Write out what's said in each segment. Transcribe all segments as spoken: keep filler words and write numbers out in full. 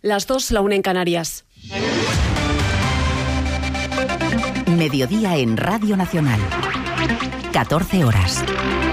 Las dos, la una en Canarias. Mediodía en Radio Nacional. catorce horas.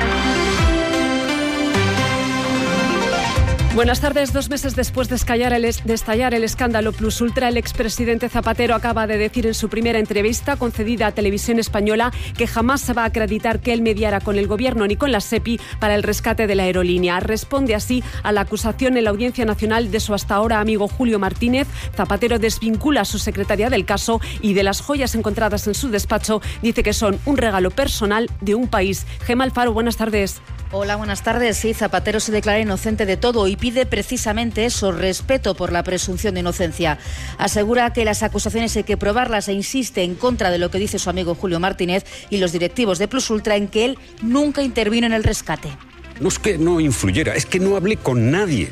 Buenas tardes. Dos meses después de estallar, el, de estallar el escándalo Plus Ultra, el expresidente Zapatero acaba de decir en su primera entrevista concedida a Televisión Española que jamás se va a acreditar que él mediara con el Gobierno ni con la SEPI para el rescate de la aerolínea. Responde así a la acusación en la Audiencia Nacional de su hasta ahora amigo Julio Martínez. Zapatero desvincula a su secretaria del caso y de las joyas encontradas en su despacho dice que son un regalo personal de un país. Gemma Alfaro, buenas tardes. Hola, buenas tardes. Sí, Zapatero se declara inocente de todo y pide precisamente eso, respeto por la presunción de inocencia. Asegura que las acusaciones hay que probarlas e insiste en contra de lo que dice su amigo Julio Martínez y los directivos de Plus Ultra en que él nunca intervino en el rescate. No es que no influyera, es que no hablé con nadie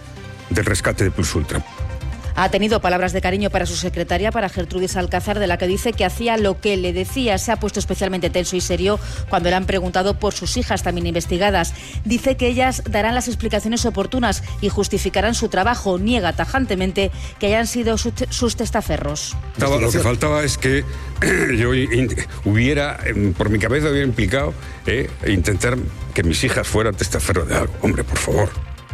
del rescate de Plus Ultra. Ha tenido palabras de cariño para su secretaria, para Gertrudis Alcázar, de la que dice que hacía lo que le decía. Se ha puesto especialmente tenso y serio cuando le han preguntado por sus hijas también investigadas. Dice que ellas darán las explicaciones oportunas y justificarán su trabajo. Niega tajantemente que hayan sido sus testaferros. Lo que faltaba es que yo hubiera, por mi cabeza hubiera implicado eh, intentar que mis hijas fueran testaferros de algo. Hombre, por favor.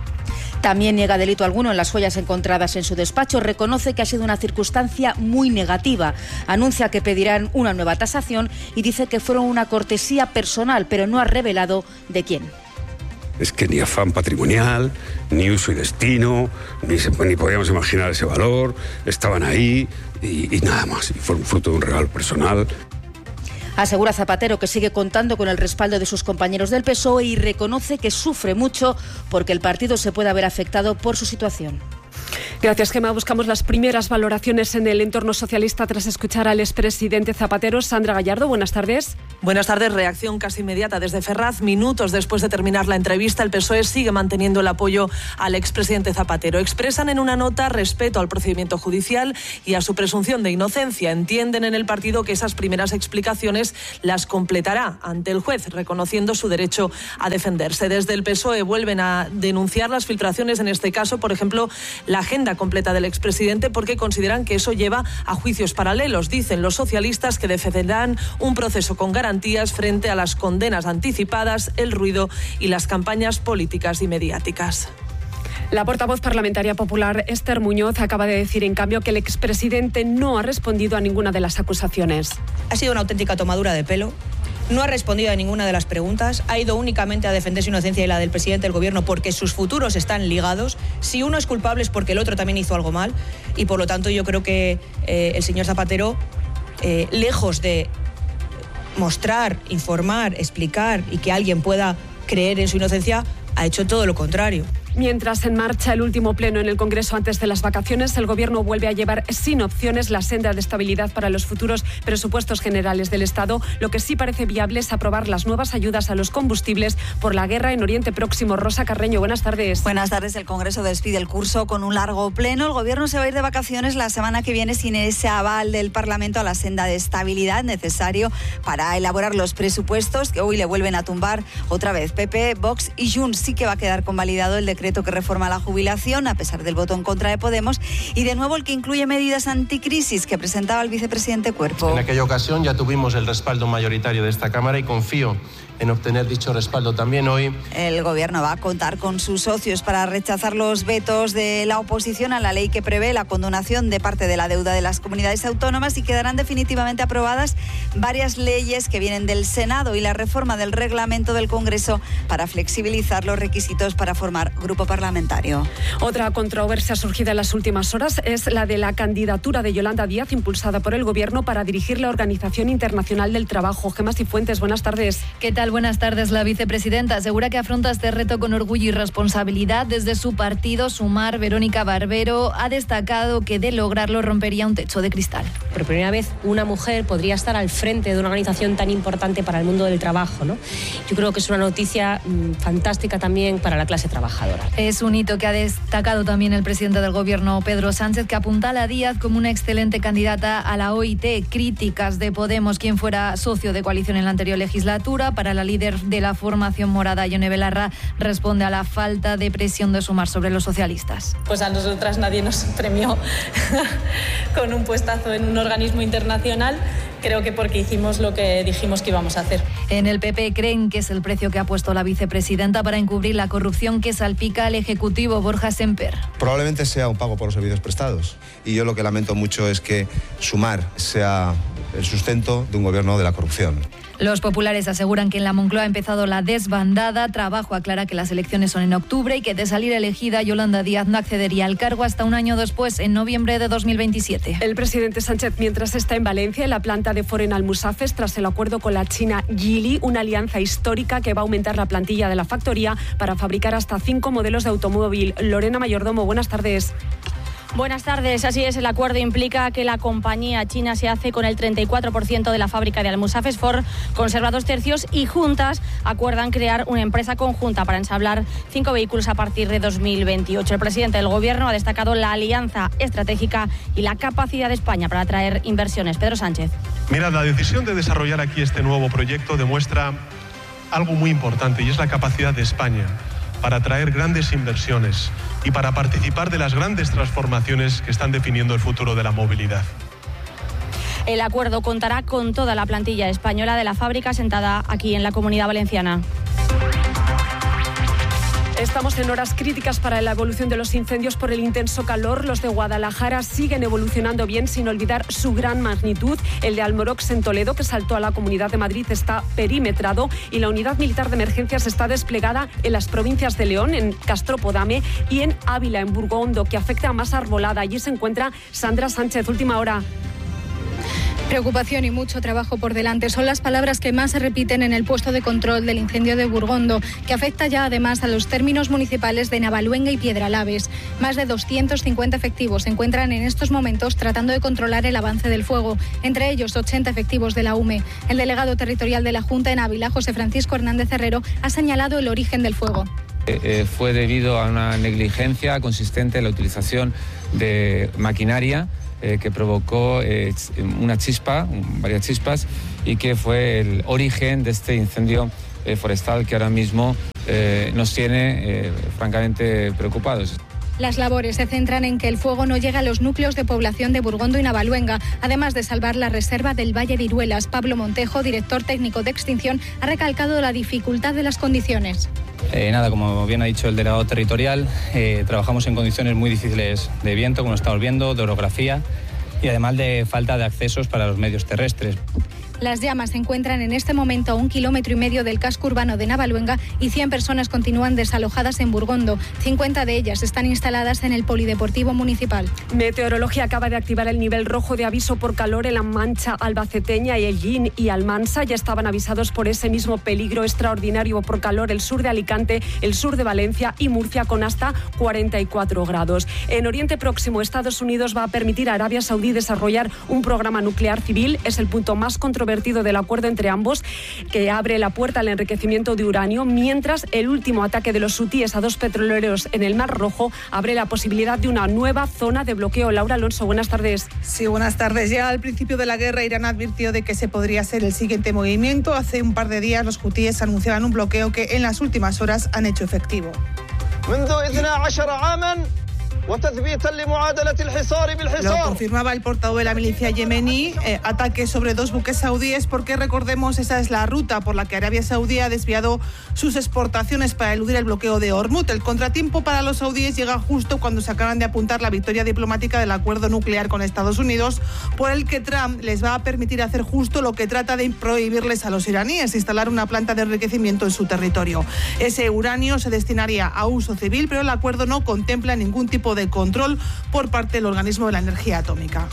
También niega delito alguno en las joyas encontradas en su despacho. Reconoce que ha sido una circunstancia muy negativa. Anuncia que pedirán una nueva tasación y dice que fueron una cortesía personal, pero no ha revelado de quién. Es que ni afán patrimonial, ni uso y destino, ni, se, ni podíamos imaginar ese valor. Estaban ahí y, y nada más. Y fueron fruto de un regalo personal. Asegura Zapatero que sigue contando con el respaldo de sus compañeros del P S O E y reconoce que sufre mucho porque el partido se puede haber afectado por su situación. Gracias, Gemma. Buscamos las primeras valoraciones en el entorno socialista tras escuchar al expresidente Zapatero. Sandra Gallardo, buenas tardes. Buenas tardes. Reacción casi inmediata desde Ferraz. Minutos después de terminar la entrevista, el P S O E sigue manteniendo el apoyo al expresidente Zapatero. Expresan en una nota respeto al procedimiento judicial y a su presunción de inocencia. Entienden en el partido que esas primeras explicaciones las completará ante el juez, reconociendo su derecho a defenderse. Desde el P S O E vuelven a denunciar las filtraciones, en este caso, por ejemplo, la agenda completa del expresidente, porque consideran que eso lleva a juicios paralelos. Dicen los socialistas que defenderán un proceso con garantías frente a las condenas anticipadas, el ruido y las campañas políticas y mediáticas. La portavoz parlamentaria popular Esther Muñoz acaba de decir, en cambio, que el expresidente no ha respondido a ninguna de las acusaciones. Ha sido una auténtica tomadura de pelo. No ha respondido a ninguna de las preguntas, ha ido únicamente a defender su inocencia y la del presidente del gobierno porque sus futuros están ligados. Si uno es culpable es porque el otro también hizo algo mal y por lo tanto yo creo que eh, el señor Zapatero, eh, lejos de mostrar, informar, explicar y que alguien pueda creer en su inocencia, ha hecho todo lo contrario. Mientras en marcha el último pleno en el Congreso antes de las vacaciones, el Gobierno vuelve a llevar sin opciones la senda de estabilidad para los futuros presupuestos generales del Estado. Lo que sí parece viable es aprobar las nuevas ayudas a los combustibles por la guerra en Oriente Próximo. Rosa Carreño, buenas tardes. Buenas tardes. El Congreso despide el curso con un largo pleno. El Gobierno se va a ir de vacaciones la semana que viene sin ese aval del Parlamento a la senda de estabilidad necesario para elaborar los presupuestos que hoy le vuelven a tumbar otra vez P P, Vox y Junts. Sí que va a quedar convalidado el decreto que reforma la jubilación, a pesar del voto en contra de Podemos, y de nuevo el que incluye medidas anticrisis que presentaba el vicepresidente Cuerpo. En aquella ocasión ya tuvimos el respaldo mayoritario de esta Cámara y confío en obtener dicho respaldo también hoy. El Gobierno va a contar con sus socios para rechazar los vetos de la oposición a la ley que prevé la condonación de parte de la deuda de las comunidades autónomas, y quedarán definitivamente aprobadas varias leyes que vienen del Senado y la reforma del reglamento del Congreso para flexibilizar los requisitos para formar grupo parlamentario. Otra controversia surgida en las últimas horas es la de la candidatura de Yolanda Díaz, impulsada por el Gobierno para dirigir la Organización Internacional del Trabajo. Gemma Cifuentes, buenas tardes. ¿Qué tal? Buenas tardes. La vicepresidenta asegura que afronta este reto con orgullo y responsabilidad. Desde su partido, Sumar, Verónica Barbero ha destacado que de lograrlo rompería un techo de cristal. por primera vez una mujer podría estar al frente de una organización tan importante para el mundo del trabajo, ¿no? Yo creo que es una noticia mmm, fantástica también para la clase trabajadora. Es un hito que ha destacado también el presidente del Gobierno, Pedro Sánchez, que apuntala a Díaz como una excelente candidata a la O I T. Críticas de Podemos, quien fuera socio de coalición en la anterior legislatura. Para la líder de la formación morada, Ione Belarra, responde a la falta de presión de Sumar sobre los socialistas. Pues a nosotras nadie nos premió con un puestazo en un organismo internacional, creo que porque hicimos lo que dijimos que íbamos a hacer. En el P P creen que es el precio que ha puesto la vicepresidenta para encubrir la corrupción que salpica al Ejecutivo. Borja Semper. Probablemente sea un pago por los servicios prestados, y yo lo que lamento mucho es que Sumar sea el sustento de un gobierno de la corrupción. Los populares aseguran que en la Moncloa ha empezado la desbandada. Trabajo aclara que las elecciones son en octubre y que de salir elegida, Yolanda Díaz no accedería al cargo hasta un año después, en noviembre de dos mil veintisiete. El presidente Sánchez, mientras está en Valencia, en la planta de Foren Almusafes, tras el acuerdo con la china Geely, una alianza histórica que va a aumentar la plantilla de la factoría para fabricar hasta cinco modelos de automóvil. Lorena Mayordomo, buenas tardes. Buenas tardes. Así es, el acuerdo implica que la compañía china se hace con el treinta y cuatro por ciento de la fábrica de Almusafes. Ford conserva dos tercios y juntas acuerdan crear una empresa conjunta para ensamblar cinco vehículos a partir de dos mil veintiocho. El presidente del Gobierno ha destacado la alianza estratégica y la capacidad de España para atraer inversiones. Pedro Sánchez. Mira, la decisión de desarrollar aquí este nuevo proyecto demuestra algo muy importante, y es la capacidad de España para atraer grandes inversiones y para participar de las grandes transformaciones que están definiendo el futuro de la movilidad. El acuerdo contará con toda la plantilla española de la fábrica sentada aquí en la Comunidad Valenciana. Estamos en horas críticas para la evolución de los incendios por el intenso calor. Los de Guadalajara siguen evolucionando bien, sin olvidar su gran magnitud. El de Almorox en Toledo, que saltó a la Comunidad de Madrid, está perimetrado, y la unidad militar de emergencias está desplegada en las provincias de León, en Castropodame, y en Ávila, en Burgondo, que afecta a más arbolada. Allí se encuentra Sandra Sánchez. Última hora. Preocupación y mucho trabajo por delante son las palabras que más se repiten en el puesto de control del incendio de Burgondo, que afecta ya además a los términos municipales de Navaluenga y Piedralaves. Más de doscientos cincuenta efectivos se encuentran en estos momentos tratando de controlar el avance del fuego, entre ellos ochenta efectivos de la U M E. El delegado territorial de la Junta en Ávila, José Francisco Hernández Herrero, ha señalado el origen del fuego. Eh, eh, fue debido a una negligencia consistente en la utilización de maquinaria Eh, que provocó eh, una chispa, varias chispas, y que fue el origen de este incendio eh, forestal que ahora mismo eh, nos tiene eh, francamente preocupados. Las labores se centran en que el fuego no llegue a los núcleos de población de Burgondo y Navaluenga, además de salvar la reserva del Valle de Iruelas. Pablo Montejo, director técnico de extinción, ha recalcado la dificultad de las condiciones. Eh, nada, como bien ha dicho el delegado territorial, eh, trabajamos en condiciones muy difíciles de viento, como estamos viendo, de orografía, y además de falta de accesos para los medios terrestres. Las llamas se encuentran en este momento a un kilómetro y medio del casco urbano de Navaluenga y cien personas continúan desalojadas en Burgondo. cincuenta de ellas están instaladas en el polideportivo municipal. Meteorología acaba de activar el nivel rojo de aviso por calor en la Mancha albaceteña, y Ellín y Almansa ya estaban avisados por ese mismo peligro extraordinario por calor el sur de Alicante, el sur de Valencia y Murcia, con hasta cuarenta y cuatro grados. En Oriente Próximo, Estados Unidos va a permitir a Arabia Saudí desarrollar un programa nuclear civil. Es el punto más controvertido del acuerdo entre ambos, que abre la puerta al enriquecimiento de uranio, mientras el último ataque de los hutíes a dos petroleros en el Mar Rojo abre la posibilidad de una nueva zona de bloqueo. Laura Alonso, buenas tardes. Sí, buenas tardes. Ya al principio de la guerra, Irán advirtió de que ese podría ser el siguiente movimiento. Hace un par de días los hutíes anunciaban un bloqueo que en las últimas horas han hecho efectivo. Lo confirmaba el portavoz de la milicia yemení, eh, ataques sobre dos buques saudíes, porque recordemos, esa es la ruta por la que Arabia Saudí ha desviado sus exportaciones para eludir el bloqueo de Hormuz. El contratiempo para los saudíes llega justo cuando se acaban de apuntar la victoria diplomática del acuerdo nuclear con Estados Unidos, por el que Trump les va a permitir hacer justo lo que trata de prohibirles a los iraníes: instalar una planta de enriquecimiento en su territorio. Ese uranio se destinaría a uso civil, pero el acuerdo no contempla ningún tipo de control por parte del organismo de la energía atómica.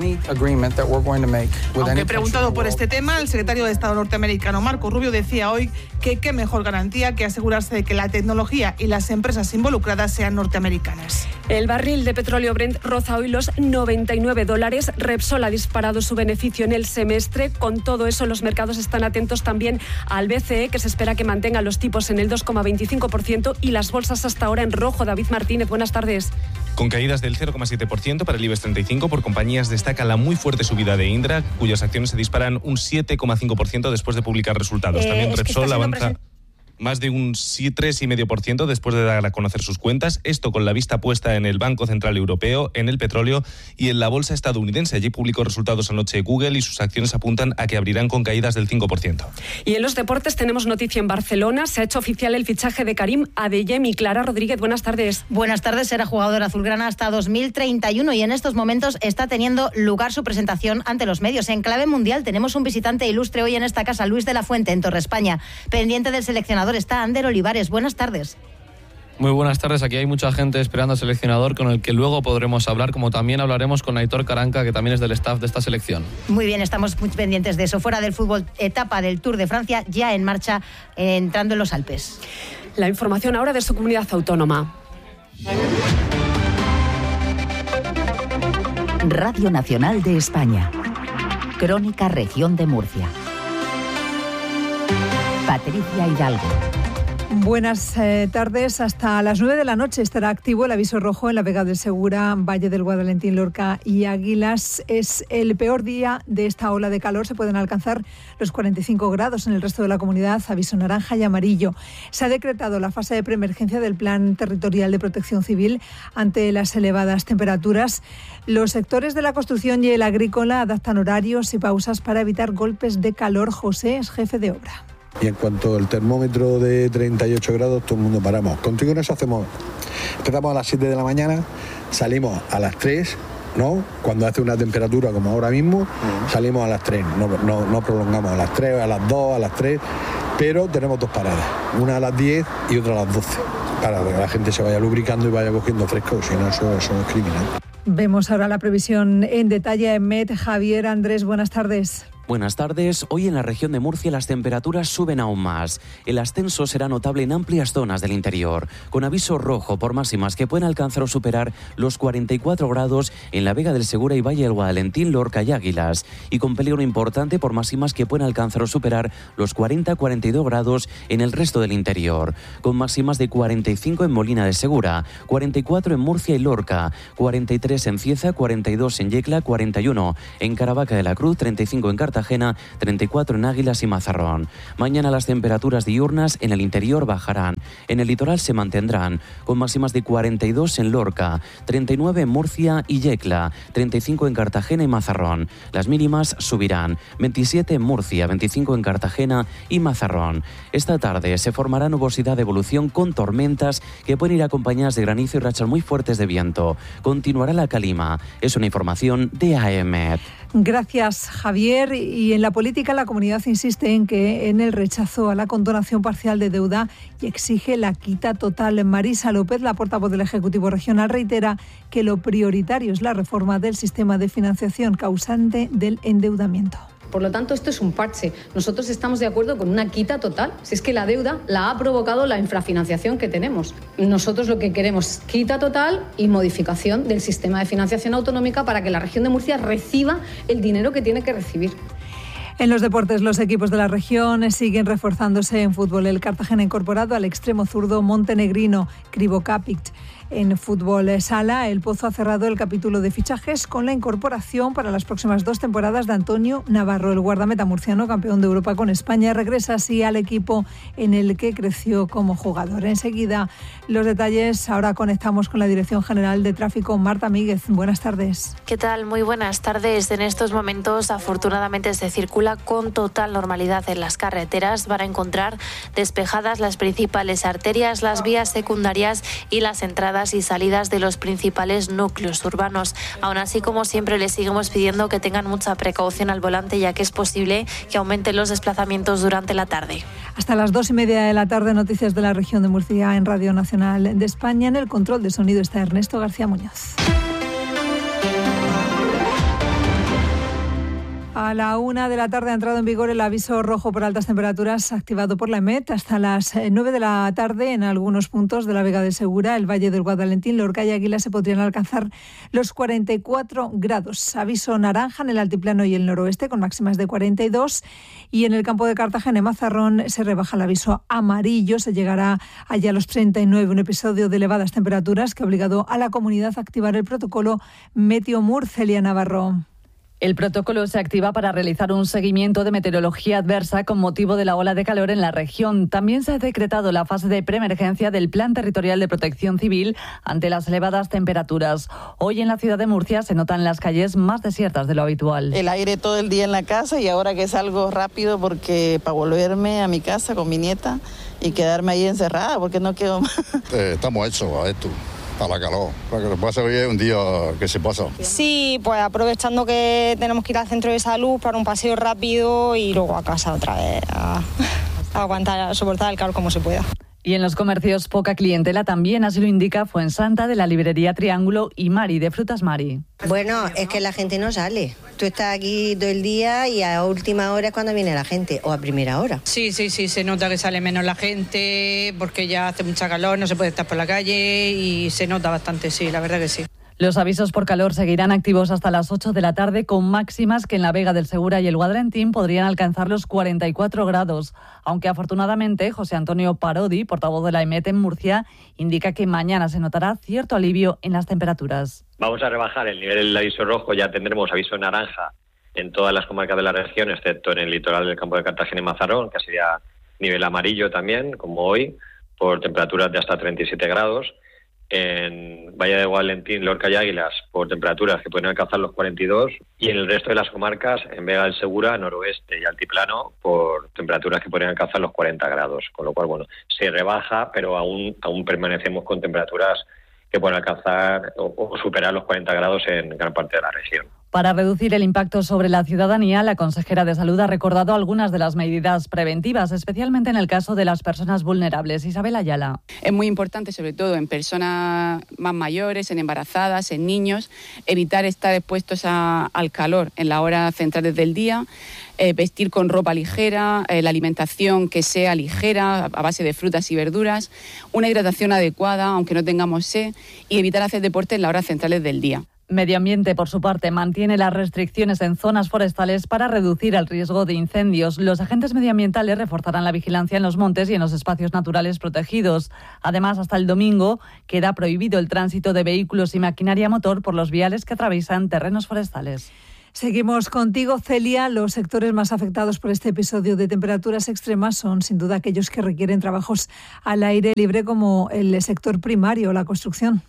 Aunque preguntado por este tema, el secretario de Estado norteamericano Marco Rubio decía hoy que qué mejor garantía que asegurarse de que la tecnología y las empresas involucradas sean norteamericanas. El barril de petróleo Brent roza hoy los noventa y nueve dólares. Repsol ha disparado su beneficio en el semestre. Con todo eso, los mercados están atentos también al B C E, que se espera que mantenga los tipos en el dos coma veinticinco por ciento y las bolsas hasta ahora en rojo. David Martínez, buenas tardes. Con caídas del cero coma siete por ciento para el IBEX treinta y cinco, por compañías destaca la muy fuerte subida de Indra, cuyas acciones se disparan un siete coma cinco por ciento después de publicar resultados. Eh, También Repsol avanza present... más de un tres coma cinco por ciento después de dar a conocer sus cuentas. Esto con la vista puesta en el Banco Central Europeo, en el petróleo y en la bolsa estadounidense. Allí publicó resultados anoche Google y sus acciones apuntan a que abrirán con caídas del cinco por ciento. Y en los deportes tenemos noticia en Barcelona. Se ha hecho oficial el fichaje de Karim Adeyemi. Clara Rodríguez, buenas tardes. Buenas tardes. Será jugador azulgrana hasta dos mil treinta y uno y en estos momentos está teniendo lugar su presentación ante los medios. En clave mundial tenemos un visitante ilustre hoy en esta casa, Luis de la Fuente, en Torre España. Pendiente del seleccionador está Ander Olivares. Buenas tardes. Muy buenas tardes. Aquí hay mucha gente esperando al seleccionador con el que luego podremos hablar, como también hablaremos con Aitor Caranca, que también es del staff de esta selección. Muy bien, estamos muy pendientes de eso. Fuera del fútbol, etapa del Tour de Francia ya en marcha, eh, entrando en los Alpes. La información ahora de su comunidad autónoma. Radio Nacional de España. Crónica Región de Murcia. Patricia Hidalgo. Buenas eh, tardes. Hasta las nueve de la noche estará activo el aviso rojo en la Vega del Segura, Valle del Guadalentín, Lorca y Águilas. Es el peor día de esta ola de calor. Se pueden alcanzar los cuarenta y cinco grados en el resto de la comunidad. Aviso naranja y amarillo. Se ha decretado la fase de preemergencia del Plan Territorial de Protección Civil ante las elevadas temperaturas. Los sectores de la construcción y el agrícola adaptan horarios y pausas para evitar golpes de calor. José es jefe de obra. Y en cuanto al termómetro de treinta y ocho grados, todo el mundo paramos. Contigo en eso hacemos, empezamos a las siete de la mañana, salimos a las tres, ¿no? Cuando hace una temperatura como ahora mismo, salimos a las tres, no, no, no prolongamos a las tres, a las dos, a las tres, pero tenemos dos paradas, una a las diez y otra a las doce, para que la gente se vaya lubricando y vaya cogiendo fresco, si no eso, eso es criminal. Vemos ahora la previsión en detalle en M E T. Javier Andrés, buenas tardes. Buenas tardes. Hoy en la región de Murcia las temperaturas suben aún más. El ascenso será notable en amplias zonas del interior, con aviso rojo por máximas que pueden alcanzar o superar los cuarenta y cuatro grados en la Vega del Segura y Valle del Guadalentín, Lorca y Águilas, y con peligro importante por máximas que pueden alcanzar o superar los cuarenta a cuarenta y dos grados en el resto del interior, con máximas de cuarenta y cinco en Molina de Segura, cuarenta y cuatro en Murcia y Lorca, cuarenta y tres en Cieza, cuarenta y dos en Yecla, cuarenta y uno en Caravaca de la Cruz, treinta y cinco en Cartagena, treinta y cuatro en Águilas y Mazarrón. Mañana las temperaturas diurnas en el interior bajarán. En el litoral se mantendrán, con máximas de cuarenta y dos en Lorca, treinta y nueve en Murcia y Yecla, treinta y cinco en Cartagena y Mazarrón. Las mínimas subirán, veintisiete en Murcia, veinticinco en Cartagena y Mazarrón. Esta tarde se formará nubosidad de evolución con tormentas que pueden ir acompañadas de granizo y rachas muy fuertes de viento. Continuará la calima. Es una información de A E M E T. Gracias, Javier. Y en la política, la comunidad insiste en que en el rechazo a la condonación parcial de deuda y exige la quita total. Marisa López, la portavoz del Ejecutivo Regional, reitera que lo prioritario es la reforma del sistema de financiación causante del endeudamiento. Por lo tanto, esto es un parche. Nosotros estamos de acuerdo con una quita total. Si es que la deuda la ha provocado la infrafinanciación que tenemos. Nosotros lo que queremos es quita total y modificación del sistema de financiación autonómica para que la región de Murcia reciba el dinero que tiene que recibir. En los deportes, los equipos de la región siguen reforzándose en fútbol. El Cartagena ha incorporado al extremo zurdo montenegrino Krivo Kapic. En fútbol sala, el Pozo ha cerrado el capítulo de fichajes con la incorporación para las próximas dos temporadas de Antonio Navarro. El guardameta murciano, campeón de Europa con España, regresa así al equipo en el que creció como jugador. Enseguida, los detalles. Ahora conectamos con la Dirección General de Tráfico. Marta Míguez, buenas tardes. ¿Qué tal? Muy buenas tardes. En estos momentos, afortunadamente, se circula con total normalidad en las carreteras. Van a encontrar despejadas las principales arterias, las vías secundarias y las entradas y salidas de los principales núcleos urbanos. Aún así, como siempre, les seguimos pidiendo que tengan mucha precaución al volante, ya que es posible que aumenten los desplazamientos durante la tarde. Hasta las dos y media de la tarde, noticias de la región de Murcia en Radio Nacional de España. En el control de sonido está Ernesto García Muñoz. A la una de la tarde ha entrado en vigor el aviso rojo por altas temperaturas activado por la EMET. Hasta las nueve de la tarde en algunos puntos de la Vega de Segura, el Valle del Guadalentín, Lorca y Águila se podrían alcanzar los cuarenta y cuatro grados. Aviso naranja en el altiplano y el noroeste con máximas de cuarenta y dos, y en el campo de Cartagena y Mazarrón se rebaja el aviso amarillo. Se llegará allá a los treinta y nueve, un episodio de elevadas temperaturas que ha obligado a la comunidad a activar el protocolo Meteomur. Celia Navarro. El protocolo se activa para realizar un seguimiento de meteorología adversa con motivo de la ola de calor en la región. También se ha decretado la fase de preemergencia del Plan Territorial de Protección Civil ante las elevadas temperaturas. Hoy en la ciudad de Murcia se notan las calles más desiertas de lo habitual. El aire todo el día en la casa y ahora que salgo rápido porque para volverme a mi casa con mi nieta y quedarme ahí encerrada porque no quedo más. Eh, estamos hechos a esto. A la calor, para que nos pase hoy es un día que se pasa. Sí, pues aprovechando que tenemos que ir al centro de salud para un paseo rápido y luego a casa otra vez a, a aguantar, a soportar el calor como se pueda. Y en los comercios poca clientela también, así lo indica Fuensanta de la librería Triángulo y Mari de Frutas Mari. Bueno, es que la gente no sale. Tú estás aquí todo el día y a última hora es cuando viene la gente, o a primera hora. Sí, sí, sí, se nota que sale menos la gente porque ya hace mucha calor, no se puede estar por la calle y se nota bastante, sí, la verdad que sí. Los avisos por calor seguirán activos hasta las ocho de la tarde, con máximas que en la Vega del Segura y el Guadalentín podrían alcanzar los cuarenta y cuatro grados. Aunque afortunadamente José Antonio Parodi, portavoz de la EMET en Murcia, indica que mañana se notará cierto alivio en las temperaturas. Vamos a rebajar el nivel del aviso rojo, ya tendremos aviso naranja en todas las comarcas de la región, excepto en el litoral del campo de Cartagena y Mazarrón, que sería nivel amarillo también, como hoy, por temperaturas de hasta treinta y siete grados. En Valle de Guadalentín, Lorca y Águilas, por temperaturas que pueden alcanzar los cuarenta y dos, y en el resto de las comarcas, en Vega del Segura, noroeste y altiplano, por temperaturas que pueden alcanzar los cuarenta grados, con lo cual, bueno, se rebaja, pero aún, aún permanecemos con temperaturas que pueden alcanzar o, o superar los cuarenta grados en gran parte de la región. Para reducir el impacto sobre la ciudadanía, la consejera de Salud ha recordado algunas de las medidas preventivas, especialmente en el caso de las personas vulnerables. Isabel Ayala. Es muy importante, sobre todo en personas más mayores, en embarazadas, en niños, evitar estar expuestos a, al calor en las horas centrales del día, eh, vestir con ropa ligera, eh, la alimentación que sea ligera, a base de frutas y verduras, una hidratación adecuada, aunque no tengamos sed, y evitar hacer deporte en las horas centrales del día. Medio Ambiente, por su parte, mantiene las restricciones en zonas forestales para reducir el riesgo de incendios. Los agentes medioambientales reforzarán la vigilancia en los montes y en los espacios naturales protegidos. Además, hasta el domingo queda prohibido el tránsito de vehículos y maquinaria motor por los viales que atraviesan terrenos forestales. Seguimos contigo, Celia. Los sectores más afectados por este episodio de temperaturas extremas son, sin duda, aquellos que requieren trabajos al aire libre, como el sector primario o la construcción.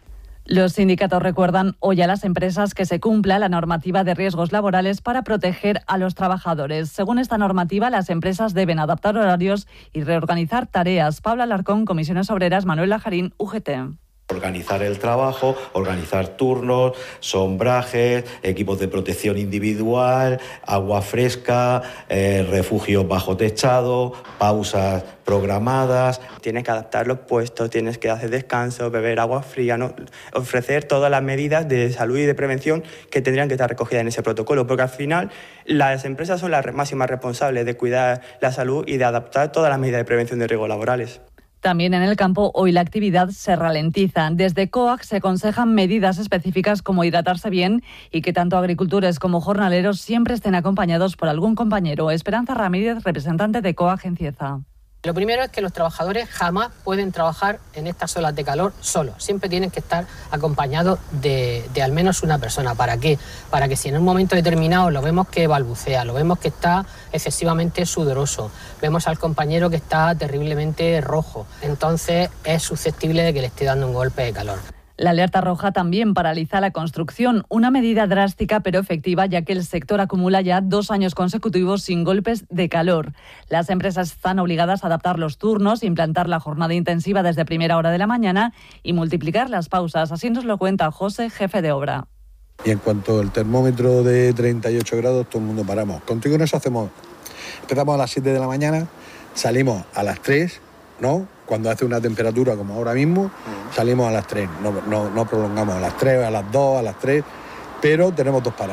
Los sindicatos recuerdan hoy a las empresas que se cumpla la normativa de riesgos laborales para proteger a los trabajadores. Según esta normativa, las empresas deben adaptar horarios y reorganizar tareas. Pablo Alarcón, Comisiones Obreras, Manuel Lajarín, U G T. Organizar el trabajo, organizar turnos, sombrajes, equipos de protección individual, agua fresca, eh, refugios bajo techado, pausas programadas. Tienes que adaptar los puestos, tienes que hacer descanso, beber agua fría, ¿no? Ofrecer todas las medidas de salud y de prevención que tendrían que estar recogidas en ese protocolo, porque al final las empresas son las máximas responsables de cuidar la salud y de adaptar todas las medidas de prevención de riesgos laborales. También en el campo, hoy la actividad se ralentiza. Desde COAG se aconsejan medidas específicas como hidratarse bien y que tanto agricultores como jornaleros siempre estén acompañados por algún compañero. Esperanza Ramírez, representante de COAG en Cieza. Lo primero es que los trabajadores jamás pueden trabajar en estas olas de calor solos. Siempre tienen que estar acompañados de, de al menos una persona. ¿Para qué? Para que si en un momento determinado lo vemos que balbucea, lo vemos que está excesivamente sudoroso, vemos al compañero que está terriblemente rojo, entonces es susceptible de que le esté dando un golpe de calor. La alerta roja también paraliza la construcción, una medida drástica pero efectiva, ya que el sector acumula ya dos años consecutivos sin golpes de calor. Las empresas están obligadas a adaptar los turnos, implantar la jornada intensiva desde primera hora de la mañana y multiplicar las pausas. Así nos lo cuenta José, jefe de obra. Y en cuanto al termómetro de treinta y ocho grados, todo el mundo paramos. Contigo en eso hacemos, empezamos a las siete de la mañana, salimos a las tres, ¿no? Cuando hace una temperatura como ahora mismo, salimos a las tres, no, no, no prolongamos a las tres, a las dos, a las tres, pero tenemos dos paradas,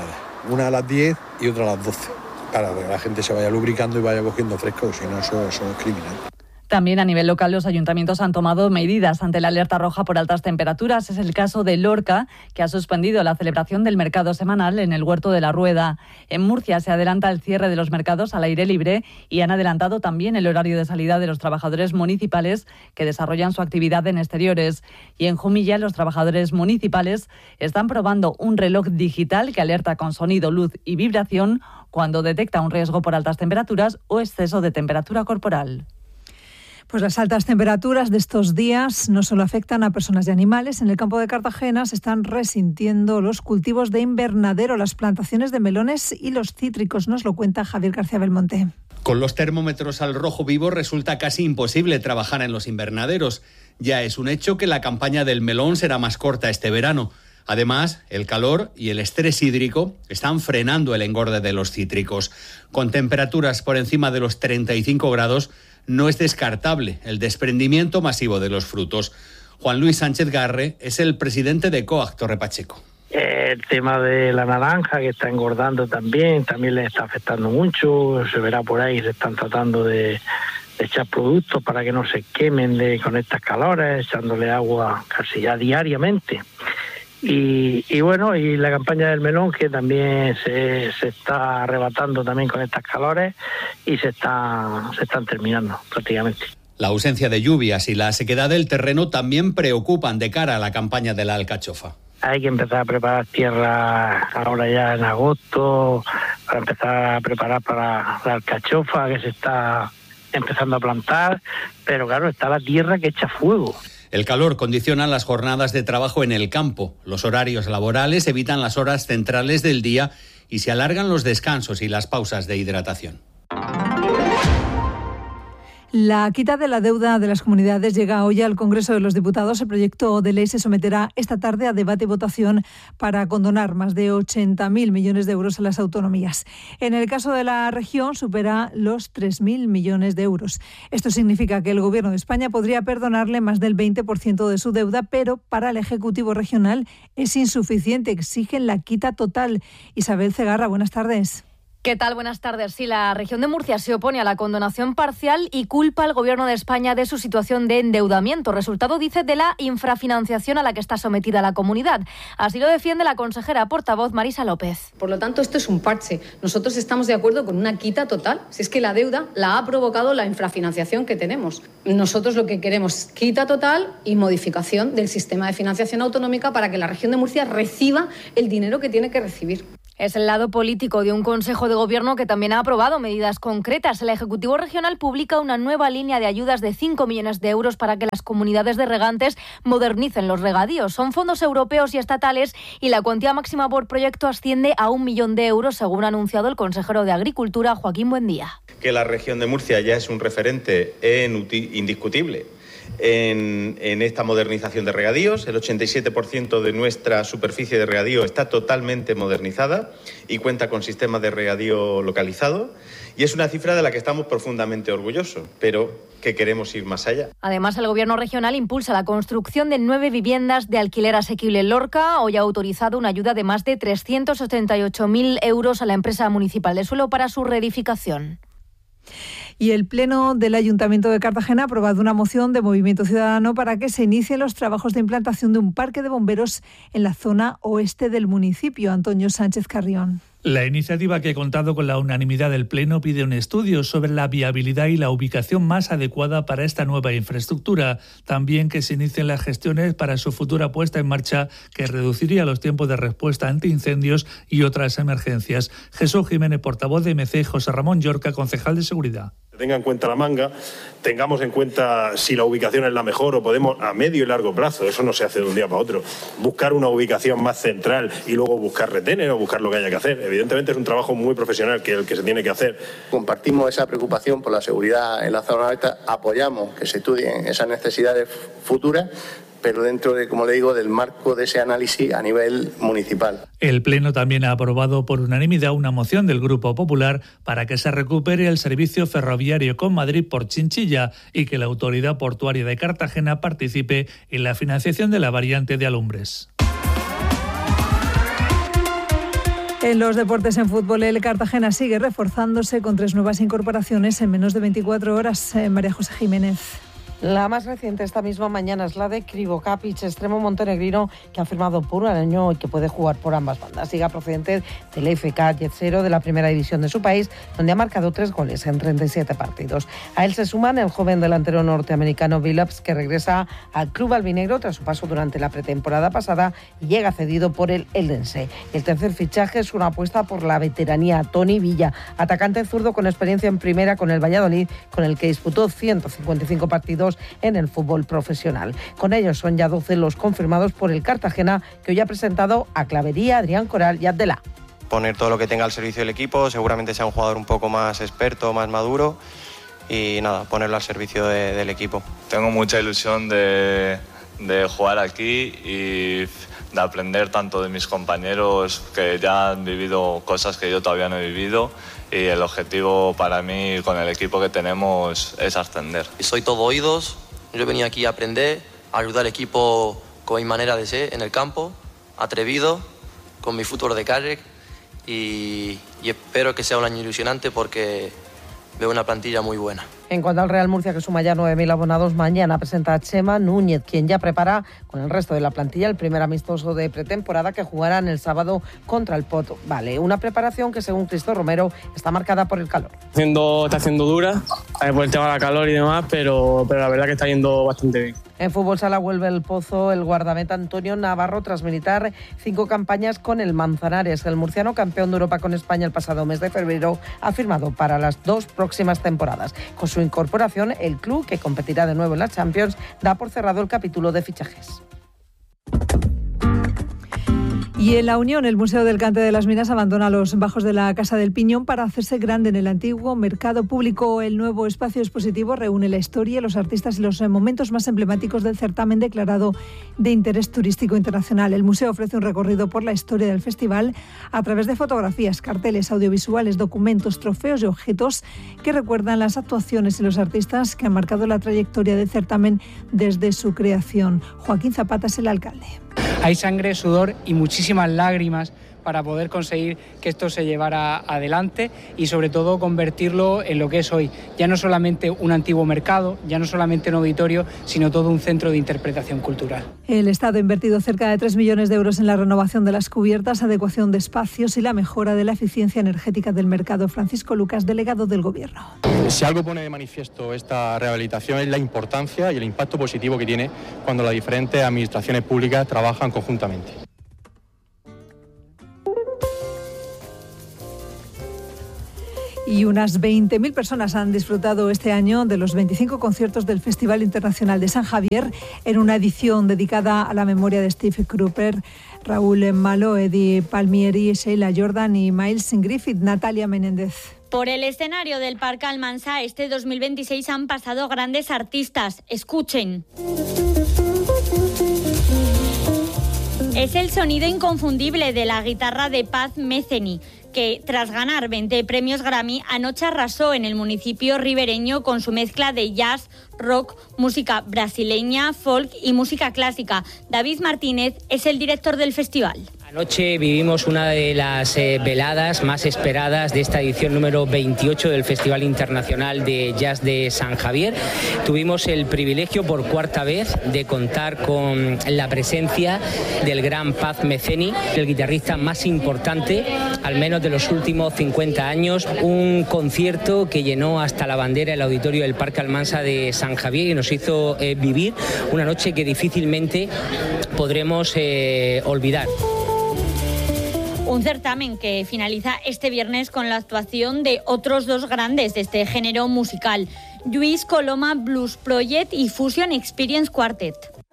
una a las diez y otra a las doce, para que la gente se vaya lubricando y vaya cogiendo fresco, si no eso, eso es criminal. También a nivel local los ayuntamientos han tomado medidas ante la alerta roja por altas temperaturas. Es el caso de Lorca, que ha suspendido la celebración del mercado semanal en el Huerto de la Rueda. En Murcia se adelanta el cierre de los mercados al aire libre y han adelantado también el horario de salida de los trabajadores municipales que desarrollan su actividad en exteriores. Y en Jumilla los trabajadores municipales están probando un reloj digital que alerta con sonido, luz y vibración cuando detecta un riesgo por altas temperaturas o exceso de temperatura corporal. Pues las altas temperaturas de estos días no solo afectan a personas y animales. En el campo de Cartagena se están resintiendo los cultivos de invernadero, las plantaciones de melones y los cítricos. Nos lo cuenta Javier García Belmonte. Con los termómetros al rojo vivo resulta casi imposible trabajar en los invernaderos. Ya es un hecho que la campaña del melón será más corta este verano. Además, el calor y el estrés hídrico están frenando el engorde de los cítricos. Con temperaturas por encima de los treinta y cinco grados, no es descartable el desprendimiento masivo de los frutos. Juan Luis Sánchez Garre es el presidente de COAG Torre Pacheco. El tema de la naranja, que está engordando también, también le está afectando mucho. Se verá por ahí, se están tratando de, de echar productos para que no se quemen de, con estas calores, echándole agua casi ya diariamente. Y, y bueno, y la campaña del melón, que también se, se está arrebatando también con estas calores y se, está, se están terminando prácticamente. La ausencia de lluvias y la sequedad del terreno también preocupan de cara a la campaña de la alcachofa. Hay que empezar a preparar tierra ahora ya en agosto, para empezar a preparar para la alcachofa que se está empezando a plantar, pero claro, está la tierra que echa fuego. El calor condiciona las jornadas de trabajo en el campo. Los horarios laborales evitan las horas centrales del día y se alargan los descansos y las pausas de hidratación. La quita de la deuda de las comunidades llega hoy al Congreso de los Diputados. El proyecto de ley se someterá esta tarde a debate y votación para condonar más de ochenta mil millones de euros a las autonomías. En el caso de la región supera los tres mil millones de euros. Esto significa que el Gobierno de España podría perdonarle más del veinte por ciento de su deuda, pero para el Ejecutivo regional es insuficiente. Exigen la quita total. Isabel Cegarra, buenas tardes. ¿Qué tal? Buenas tardes. Sí, la región de Murcia se opone a la condonación parcial y culpa al Gobierno de España de su situación de endeudamiento. Resultado, dice, de la infrafinanciación a la que está sometida la comunidad. Así lo defiende la consejera portavoz Marisa López. Por lo tanto, esto es un parche. Nosotros estamos de acuerdo con una quita total. Si es que la deuda la ha provocado la infrafinanciación que tenemos. Nosotros lo que queremos es quita total y modificación del sistema de financiación autonómica para que la región de Murcia reciba el dinero que tiene que recibir. Es el lado político de un Consejo de Gobierno que también ha aprobado medidas concretas. El Ejecutivo Regional publica una nueva línea de ayudas de cinco millones de euros para que las comunidades de regantes modernicen los regadíos. Son fondos europeos y estatales y la cuantía máxima por proyecto asciende a un millón de euros, según ha anunciado el consejero de Agricultura, Joaquín Buendía. Que la región de Murcia ya es un referente en, indiscutible En, en esta modernización de regadíos. El ochenta y siete por ciento de nuestra superficie de regadío está totalmente modernizada y cuenta con sistemas de regadío localizado. Y es una cifra de la que estamos profundamente orgullosos, pero que queremos ir más allá. Además, el Gobierno regional impulsa la construcción de nueve viviendas de alquiler asequible en Lorca. Hoy ha autorizado una ayuda de más de trescientos setenta y ocho mil euros a la empresa municipal de suelo para su reedificación. Y el Pleno del Ayuntamiento de Cartagena ha aprobado una moción de Movimiento Ciudadano para que se inicien los trabajos de implantación de un parque de bomberos en la zona oeste del municipio. Antonio Sánchez Carrión. La iniciativa, que ha contado con la unanimidad del Pleno, pide un estudio sobre la viabilidad y la ubicación más adecuada para esta nueva infraestructura. También que se inicien las gestiones para su futura puesta en marcha, que reduciría los tiempos de respuesta ante incendios y otras emergencias. Jesús Jiménez, portavoz de M C, José Ramón Llorca, concejal de Seguridad. Tenga en cuenta la manga, tengamos en cuenta si la ubicación es la mejor o podemos a medio y largo plazo, eso no se hace de un día para otro, buscar una ubicación más central y luego buscar retenes o buscar lo que haya que hacer. Evidentemente es un trabajo muy profesional que el que se tiene que hacer. Compartimos esa preocupación por la seguridad en la zona alta, apoyamos que se estudien esas necesidades futuras, pero dentro de, como le digo, del marco de ese análisis a nivel municipal. El Pleno también ha aprobado por unanimidad una moción del Grupo Popular para que se recupere el servicio ferroviario con Madrid por Chinchilla y que la Autoridad Portuaria de Cartagena participe en la financiación de la variante de Alumbres. En los deportes en fútbol, el Cartagena sigue reforzándose con tres nuevas incorporaciones en menos de veinticuatro horas. Eh, María José Jiménez. La más reciente esta misma mañana es la de Krivo Kapic, extremo montenegrino que ha firmado por un año y que puede jugar por ambas bandas. Siga procedente del F K Yetzero de la primera división de su país, donde ha marcado tres goles en treinta y siete partidos. A él se suman el joven delantero norteamericano Billups, que regresa al club albinegro tras su paso durante la pretemporada pasada y llega cedido por el Eldense. El tercer fichaje es una apuesta por la veteranía, Tony Villa, atacante zurdo con experiencia en primera con el Valladolid, con el que disputó ciento cincuenta y cinco partidos en el fútbol profesional. Con ellos son ya doce los confirmados por el Cartagena, que hoy ha presentado a Clavería, Adrián Coral y Abdelá. Poner todo lo que tenga al servicio del equipo, seguramente sea un jugador un poco más experto, más maduro y nada, ponerlo al servicio de, del equipo. Tengo mucha ilusión de, de jugar aquí y de aprender tanto de mis compañeros que ya han vivido cosas que yo todavía no he vivido. Y el objetivo para mí con el equipo que tenemos es ascender. Soy todo oídos, yo he venido aquí a aprender, a ayudar al equipo con mi manera de ser en el campo, atrevido, con mi fútbol de calle y, y espero que sea un año ilusionante porque veo una plantilla muy buena. En cuanto al Real Murcia, que suma ya nueve mil abonados, mañana presenta a Chema Núñez, quien ya prepara con el resto de la plantilla el primer amistoso de pretemporada que jugarán el sábado contra el Pot Vale. Una preparación que, según Cristo Romero, está marcada por el calor. Haciendo, está haciendo dura eh, por el tema de la calor y demás, pero, pero la verdad que está yendo bastante bien. En fútbol sala vuelve el Pozo el guardameta Antonio Navarro tras militar cinco campañas con el Manzanares. El murciano, campeón de Europa con España el pasado mes de febrero, ha firmado para las dos próximas temporadas. Con su incorporación, el club, que competirá de nuevo en la Champions, da por cerrado el capítulo de fichajes. Y en La Unión, el Museo del Cante de las Minas abandona los bajos de la Casa del Piñón para hacerse grande en el antiguo mercado público. El nuevo espacio expositivo reúne la historia, los artistas y los momentos más emblemáticos del certamen declarado de interés turístico internacional. El museo ofrece un recorrido por la historia del festival a través de fotografías, carteles, audiovisuales, documentos, trofeos y objetos que recuerdan las actuaciones y los artistas que han marcado la trayectoria del certamen desde su creación. Joaquín Zapata es el alcalde. Hay sangre, sudor y muchísimas lágrimas para poder conseguir que esto se llevara adelante y sobre todo convertirlo en lo que es hoy. Ya no solamente un antiguo mercado, ya no solamente un auditorio, sino todo un centro de interpretación cultural. El Estado ha invertido cerca de tres millones de euros en la renovación de las cubiertas, adecuación de espacios y la mejora de la eficiencia energética del mercado. Francisco Lucas, delegado del Gobierno. Si algo pone de manifiesto esta rehabilitación es la importancia y el impacto positivo que tiene cuando las diferentes administraciones públicas trabajan conjuntamente. Y unas veinte mil personas han disfrutado este año de los veinticinco conciertos del Festival Internacional de San Javier en una edición dedicada a la memoria de Steve Cropper, Raúl Malo, Eddie Palmieri, Sheila Jordan y Miles Griffith. Natalia Menéndez. Por el escenario del Parque Almansa este dos mil veintiséis han pasado grandes artistas. Escuchen. Es el sonido inconfundible de la guitarra de Paz Metheny, que tras ganar veinte premios Grammy, anoche arrasó en el municipio ribereño con su mezcla de jazz, rock, música brasileña, folk y música clásica. David Martínez es el director del festival. Anoche vivimos una de las eh, veladas más esperadas de esta edición número veintiocho del Festival Internacional de Jazz de San Javier. Tuvimos el privilegio por cuarta vez de contar con la presencia del gran Paz Metheny, el guitarrista más importante, al menos de los últimos cincuenta años. Un concierto que llenó hasta la bandera el auditorio del Parque Almansa de San Javier y nos hizo eh, vivir una noche que difícilmente podremos eh, olvidar. Un certamen que finaliza este viernes con la actuación de otros dos grandes de este género musical, Lluís Coloma Blues Project y Fusion Experience Quartet.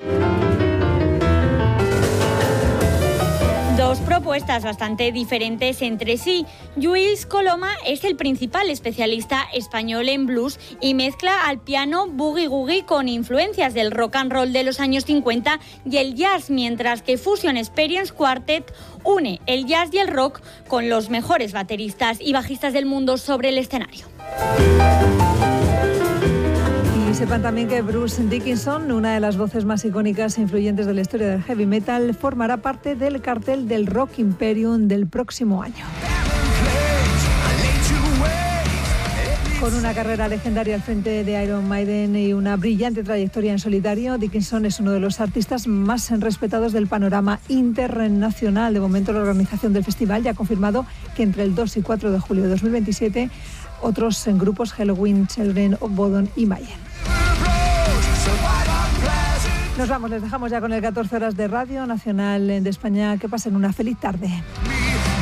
Dos propuestas bastante diferentes entre sí. Lluís Coloma es el principal especialista español en blues y mezcla al piano boogie woogie con influencias del rock and roll de los años cincuenta y el jazz, mientras que Fusion Experience Quartet une el jazz y el rock con los mejores bateristas y bajistas del mundo sobre el escenario. Y sepan también que Bruce Dickinson, una de las voces más icónicas e influyentes de la historia del heavy metal, formará parte del cartel del Rock Imperium del próximo año. Con una carrera legendaria al frente de Iron Maiden y una brillante trayectoria en solitario, Dickinson es uno de los artistas más respetados del panorama internacional. De momento, la organización del festival ya ha confirmado que entre el dos y cuatro de julio de dos mil veintisiete, otros en grupos Halloween, Children of Bodom y Mayhem. Nos vamos, les dejamos ya con el catorce horas de Radio Nacional de España. Que pasen una feliz tarde.